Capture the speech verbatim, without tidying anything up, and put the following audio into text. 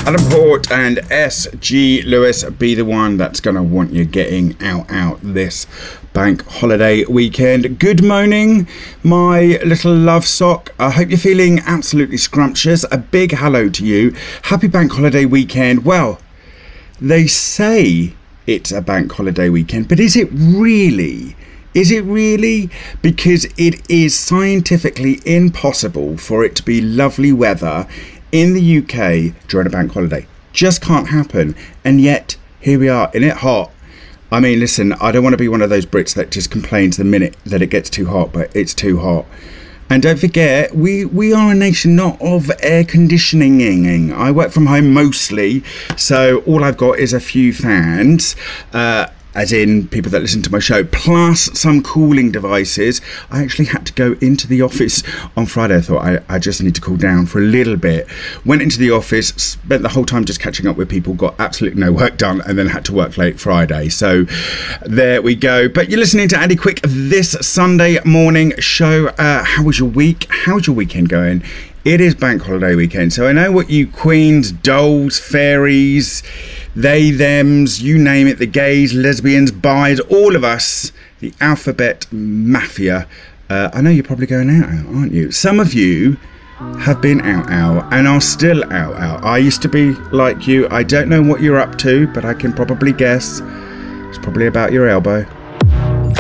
Adam Port and S G Lewis, Be the One That's Gonna Want You Getting Out Out this bank holiday weekend. Good morning, my little love sock. I hope you're feeling absolutely scrumptious. A big hello to you. Happy bank holiday weekend. Well, they say it's a bank holiday weekend, but is it really? Is it really? Because it is scientifically impossible for it to be lovely weather in the U K during a bank holiday. Just can't happen. And yet, here we are, in it hot. I mean, listen, I don't want to be one of those Brits that just complains the minute that it gets too hot, but it's too hot. And don't forget, we, we are a nation not of air conditioning. I work from home mostly, so all I've got is a few fans. Uh, as in people that listen to my show, plus some cooling devices. I actually had to go into the office on Friday. I thought I, I just need to cool down for a little bit. Went into the office, spent the whole time just catching up with people, got absolutely no work done, and then had to work late Friday. So there we go. But you're listening to Andy Quick this Sunday morning show. Uh, how was your week? How's your weekend going? It is bank holiday weekend, so I know what you queens, dolls, fairies, they, thems, you name it, the gays, lesbians, bis, all of us, the alphabet mafia. Uh, I know you're probably going out, out, aren't you? Some of you have been out, out, and are still out, out. I used to be like you. I don't know what you're up to, but I can probably guess. It's probably about your elbow.